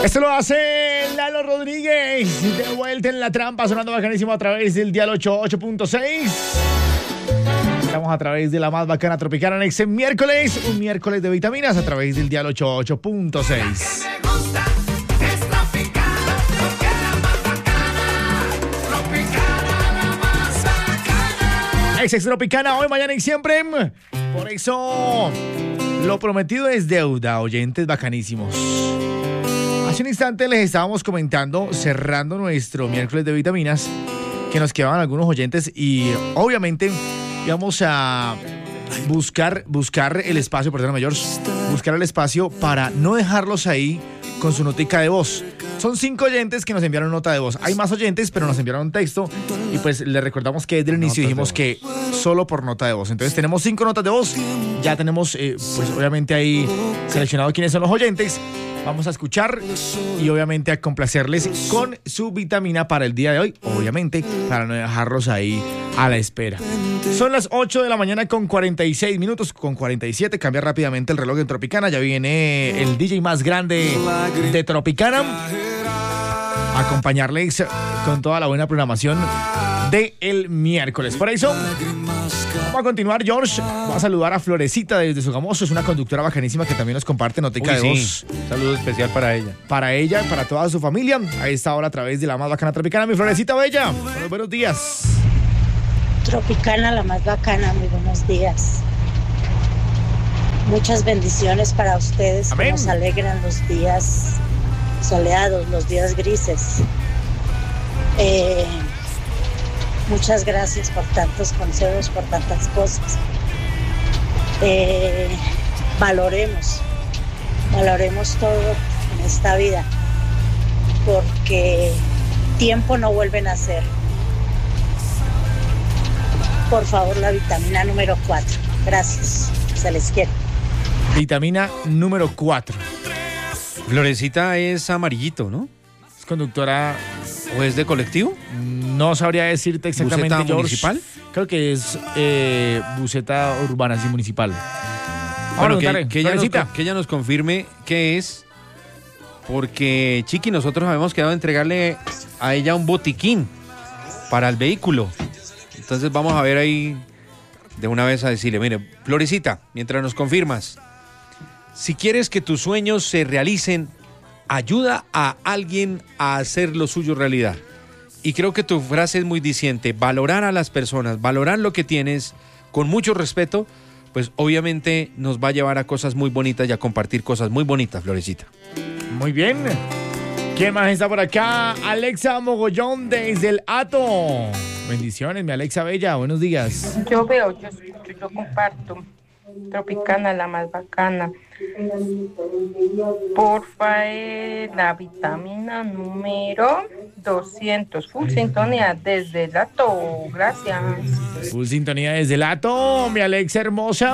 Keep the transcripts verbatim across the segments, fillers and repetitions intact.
Esto lo hace Lalo Rodríguez, de vuelta en la trampa, sonando bacanísimo a través del dial ochenta y ocho punto seis. Estamos a través de la más bacana Tropicana en este miércoles, un miércoles de vitaminas a través del dial ochenta y ocho punto seis. Ex Tropicana, hoy, mañana y siempre. Por eso, lo prometido es deuda, oyentes bacanísimos. Hace un instante les estábamos comentando, cerrando nuestro miércoles de vitaminas, que nos quedaban algunos oyentes y obviamente íbamos a buscar, buscar el espacio, perdón, mayor, buscar el espacio para no dejarlos ahí con su notica de voz. Son cinco oyentes que nos enviaron nota de voz. Hay más oyentes, pero nos enviaron un texto y pues les recordamos que desde el inicio dijimos que solo por nota de voz. Entonces tenemos cinco notas de voz. Ya tenemos, eh, pues obviamente ahí seleccionado quiénes son los oyentes. Vamos a escuchar y obviamente a complacerles con su vitamina para el día de hoy, obviamente, para no dejarlos ahí a la espera. Son las ocho de la mañana con cuarenta y seis minutos, con cuarenta y siete, cambia rápidamente el reloj en Tropicana, ya viene el D J más grande de Tropicana a acompañarles con toda la buena programación de el miércoles. Por eso, vamos a continuar, George. Vamos a saludar a Florecita desde Sogamoso. Es una conductora bacanísima que también nos comparte notica de voz. Un saludo especial para ella. Para ella, para toda su familia. A esta hora a través de la más bacana Tropicana. Mi Florecita bella. Buenos, buenos días. Tropicana, la más bacana. Muy buenos días. Muchas bendiciones para ustedes. Amén. Que nos alegran los días soleados, los días grises. Eh... Muchas gracias por tantos consejos, por tantas cosas. Eh, valoremos, valoremos todo en esta vida, porque tiempo no vuelven a ser. Por favor, la vitamina número cuatro. Gracias, se les quiere. Vitamina número cuatro. Florecita es amarillito, ¿no? Es conductora. ¿O es de colectivo? No sabría decirte exactamente, ¿Buseta George. municipal? Creo que es eh, buseta urbana, sí, municipal. Bueno, que, que, ella nos, que ella nos confirme qué es, porque Chiqui, nosotros habíamos quedado de entregarle a ella un botiquín para el vehículo. Entonces vamos a ver ahí de una vez a decirle, mire, Florecita, mientras nos confirmas, si quieres que tus sueños se realicen, ayuda a alguien a hacer lo suyo realidad. Y creo que tu frase es muy diciente, valorar a las personas, valorar lo que tienes con mucho respeto, pues obviamente nos va a llevar a cosas muy bonitas y a compartir cosas muy bonitas, Florecita. Muy bien. ¿Quién más está por acá? Alexa Mogollón desde el Hato. Bendiciones, mi Alexa Bella, buenos días. Yo veo, yo escucho, yo comparto. Tropicana, la más bacana. Porfa, eh, la vitamina número doscientos. Full sintonía desde el Hato. Gracias. Full sintonía desde el Hato, mi Alexa hermosa.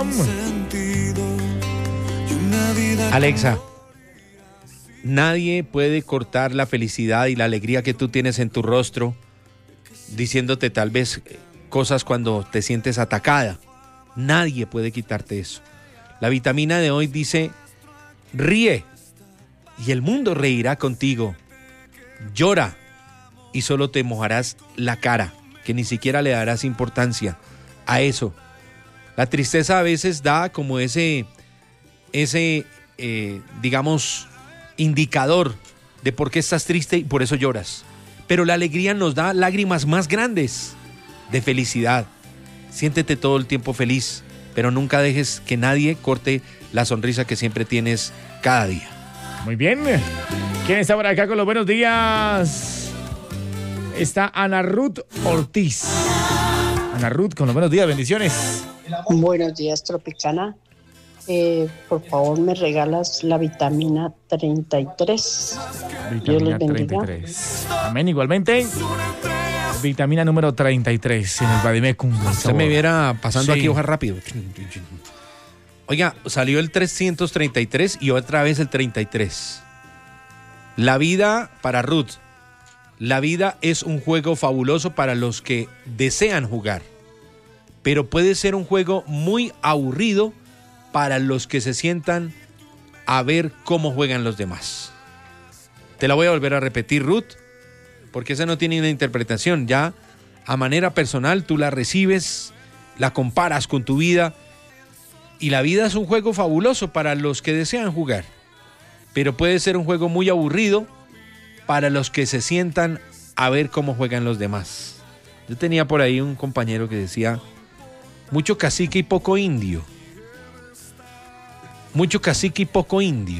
Alexa, nadie puede cortar la felicidad y la alegría que tú tienes en tu rostro diciéndote tal vez cosas cuando te sientes atacada. Nadie puede quitarte eso. La vitamina de hoy dice, ríe y el mundo reirá contigo. Llora y solo te mojarás la cara, que ni siquiera le darás importancia a eso. La tristeza a veces da como ese, ese eh, digamos, indicador de por qué estás triste y por eso lloras. Pero la alegría nos da lágrimas más grandes de felicidad. Siéntete todo el tiempo feliz, pero nunca dejes que nadie corte la sonrisa que siempre tienes cada día. Muy bien. ¿Quién está por acá con los buenos días? Está Ana Ruth Ortiz. Ana Ruth, con los buenos días, bendiciones. Buenos días, Tropicana. Eh, por favor, me regalas la vitamina treinta y tres. Vitamina treinta y tres. Amén, igualmente. Vitamina número treinta y tres en el Vadimecum. Usted me viera pasando Sí. aquí hoja rápido. Oiga, salió el trescientos treinta y tres y otra vez el treinta y tres. La vida para Ruth. La vida es un juego fabuloso para los que desean jugar, pero puede ser un juego muy aburrido para los que se sientan a ver cómo juegan los demás. Te la voy a volver a repetir, Ruth, porque esa no tiene una interpretación. Ya a manera personal tú la recibes, la comparas con tu vida, y la vida es un juego fabuloso para los que desean jugar, pero puede ser un juego muy aburrido para los que se sientan a ver cómo juegan los demás. Yo tenía por ahí un compañero que decía, mucho cacique y poco indio. Mucho cacique y poco indio.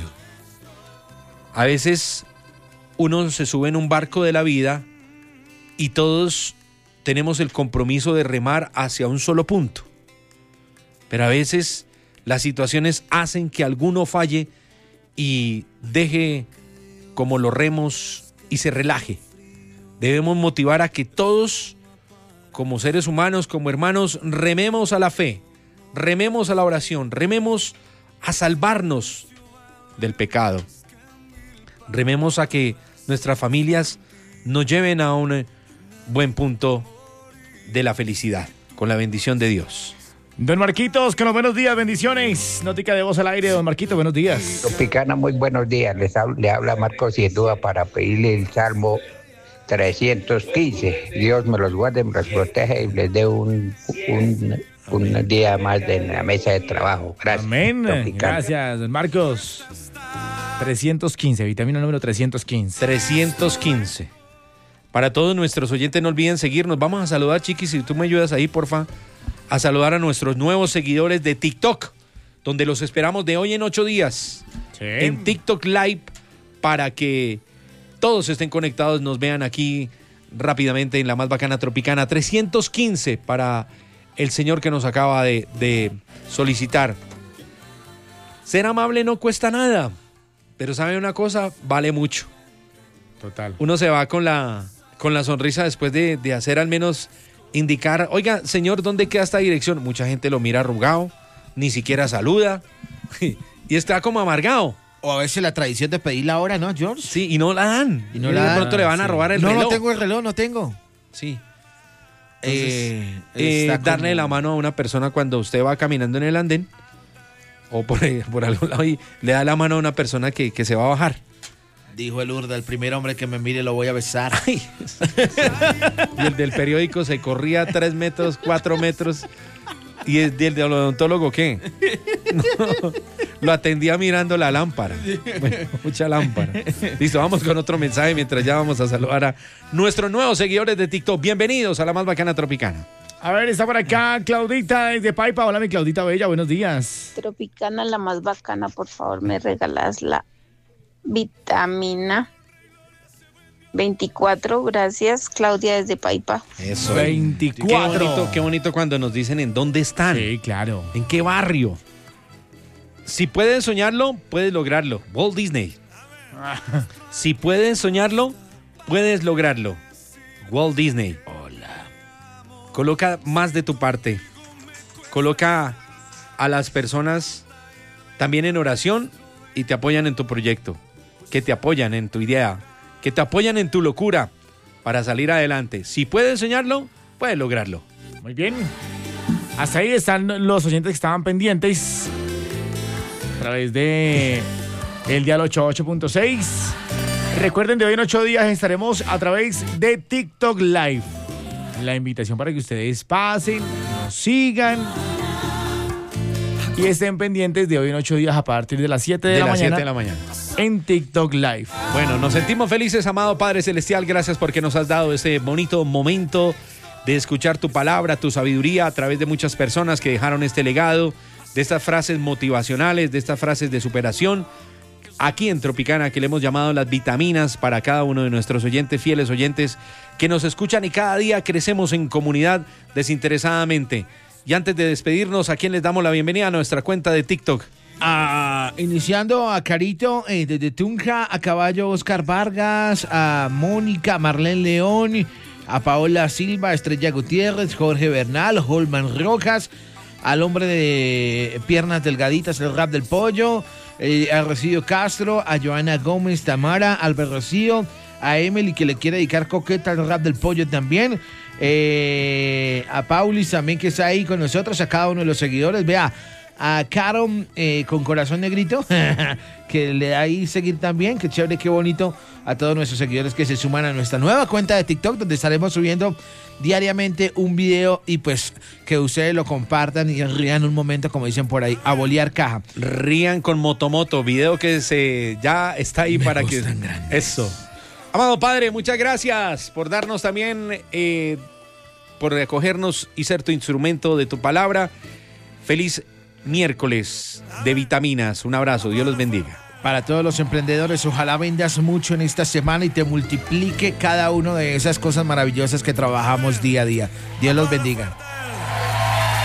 A veces uno se sube en un barco de la vida y todos tenemos el compromiso de remar hacia un solo punto. Pero a veces las situaciones hacen que alguno falle y deje como los remos y se relaje. Debemos motivar a que todos, como seres humanos, como hermanos, rememos a la fe, rememos a la oración, rememos a salvarnos del pecado. Rememos a que nuestras familias nos lleven a un buen punto de la felicidad, con la bendición de Dios. Don Marquitos, con los buenos días, bendiciones. Notica de voz al aire, don Marquito, buenos días. Tropicana, muy buenos días. Les habla, le habla Marcos Yedúa para pedirle el Salmo trescientos quince. Dios me los guarde, me los proteja y les dé un, un, un día más de la mesa de trabajo. Gracias. Amén. Tropicana. Gracias, don Marcos. trescientos quince, vitamina número trescientos quince. trescientos quince. Para todos nuestros oyentes, no olviden seguirnos. Vamos a saludar, Chiquis, si tú me ayudas ahí, porfa, a saludar a nuestros nuevos seguidores de TikTok, donde los esperamos de hoy en ocho días. Sí. En TikTok Live, para que todos estén conectados, nos vean aquí rápidamente en la más bacana tropicana. trescientos quince para el señor que nos acaba de, de solicitar. Ser amable no cuesta nada, pero ¿sabe una cosa? Vale mucho. Total. Uno se va con la, con la sonrisa después de, de hacer al menos indicar, oiga, señor, ¿dónde queda esta dirección? Mucha gente lo mira arrugado, ni siquiera saluda y está como amargado. O a veces la tradición de pedir la hora, ¿no, George? Sí, y no la dan. Y no Y la de dan, pronto le van a sí. robar el no, reloj. no tengo el reloj, no tengo. Sí. Eh, Eh, está darle como- la mano a una persona cuando usted va caminando en el andén o por, por algún lado y le da la mano a una persona que, que se va a bajar. Dijo el Urda, el primer hombre que me mire lo voy a besar. Y el del periódico se corría tres metros, cuatro metros. ¿Y el del odontólogo qué? No, lo atendía mirando la lámpara. Bueno, mucha lámpara. Listo, vamos con otro mensaje mientras ya vamos a saludar a nuestros nuevos seguidores de TikTok. Bienvenidos a la más bacana tropicana. A ver, está por acá Claudita desde Paipa. Hola, mi Claudita Bella, buenos días. Tropicana, la más bacana, por favor, me regalas la vitamina veinticuatro, gracias, Claudia desde Paipa. Eso. veinticuatro. Qué bonito, qué bonito cuando nos dicen en dónde están. Sí, claro. ¿En qué barrio? Si pueden soñarlo, puedes lograrlo. Walt Disney. Si puedes soñarlo, puedes lograrlo. Walt Disney. Hola. Coloca más de tu parte. Coloca a las personas también en oración y te apoyan en tu proyecto. Que te apoyan en tu idea. Que te apoyan en tu locura para salir adelante. Si puedes soñarlo, puedes lograrlo. Muy bien. Hasta ahí están los oyentes que estaban pendientes a través de el Dial ochenta y ocho punto seis. Recuerden, de hoy en ocho días estaremos a través de TikTok Live. La invitación para que ustedes pasen, nos sigan y estén pendientes de hoy en ocho días a partir de las siete de, De la, las mañana, siete de la mañana. en TikTok Live. Bueno, nos sentimos felices, amado Padre Celestial. Gracias porque nos has dado este bonito momento de escuchar tu palabra, tu sabiduría a través de muchas personas que dejaron este legado, de estas frases motivacionales, de estas frases de superación. Aquí en Tropicana, que le hemos llamado las vitaminas para cada uno de nuestros oyentes, fieles oyentes, que nos escuchan y cada día crecemos en comunidad desinteresadamente. Y antes de despedirnos, ¿a quién les damos la bienvenida a nuestra cuenta de TikTok? Ah, iniciando a Carito eh, desde Tunja, a Caballo Oscar Vargas, a Mónica, Marlene León, a Paola Silva, Estrella Gutiérrez, Jorge Bernal, Holman Rojas, al hombre de piernas delgaditas, el rap del pollo, eh, a Rocío Castro, a Joana Gómez, Tamara, Albert Rocío, a Emily que le quiere dedicar coqueta al rap del pollo también, eh, a Paulis también que está ahí con nosotros, a cada uno de los seguidores, vea, a Caro eh, con corazón negrito, que le da ahí seguir también, qué chévere, qué bonito a todos nuestros seguidores que se suman a nuestra nueva cuenta de TikTok, donde estaremos subiendo diariamente un video y pues que ustedes lo compartan y rían un momento, como dicen por ahí, a bolear caja. Rían con Motomoto, video que se ya está ahí. Me para que grandes. Eso. Amado Padre, muchas gracias por darnos también, eh, por recogernos y ser tu instrumento de tu palabra. Feliz miércoles de vitaminas. Un abrazo, Dios los bendiga. Para todos los emprendedores, ojalá vendas mucho en esta semana y te multiplique cada una de esas cosas maravillosas que trabajamos día a día. Dios los bendiga.